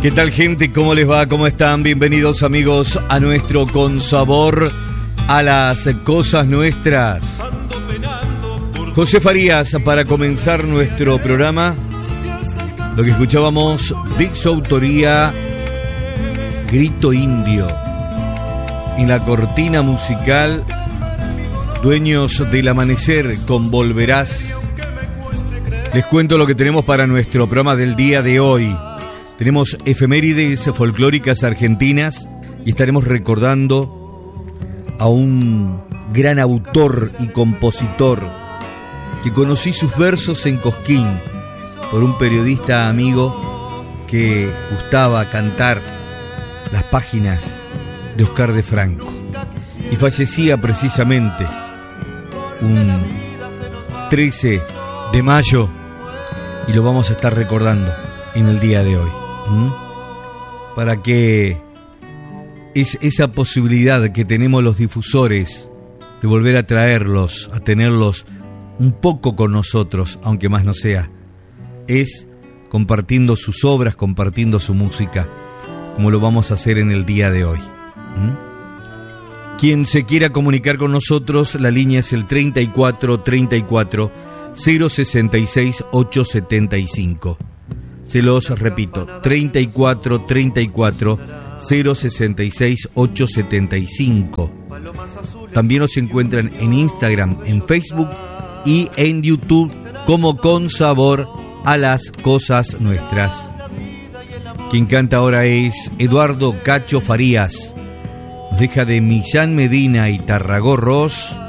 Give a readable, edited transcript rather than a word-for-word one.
¿Qué tal, gente? ¿Cómo les va? ¿Cómo están? Bienvenidos, amigos, a nuestro Con Sabor a las Cosas Nuestras. José Farías, para comenzar nuestro programa. Lo que escuchábamos de su autoría, Grito Indio. En la cortina musical, Dueños del Amanecer con Volverás. Les cuento lo que tenemos para nuestro programa del día de hoy. Tenemos efemérides folclóricas argentinas y estaremos recordando a un gran autor y compositor que conocí sus versos en Cosquín por un periodista amigo que gustaba cantar las páginas de Oscar de Franco. Y fallecía precisamente un 13 de mayo y lo vamos a estar recordando en el día de hoy. Para que esa posibilidad que tenemos los difusores de volver a traerlos, a tenerlos un poco con nosotros, aunque más no sea, es compartiendo sus obras, compartiendo su música, como lo vamos a hacer en el día de hoy. Quien se quiera comunicar con nosotros, la línea es el 34 34 066 875. Se los repito, 34 34 066 875. También nos encuentran en Instagram, en Facebook y en YouTube como Con Sabor a las Cosas Nuestras. Quien canta ahora es Eduardo Cacho Farías. Nos deja de Millán Medina y Tarragó Ross,